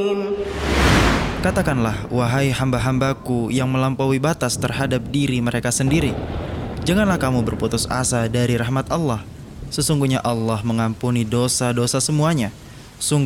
Katakanlah, wahai hamba-hambaku yang melampaui batas terhadap diri mereka sendiri, janganlah kamu berputus asa dari rahmat Allah. Sesungguhnya Allah mengampuni dosa-dosa semuanya.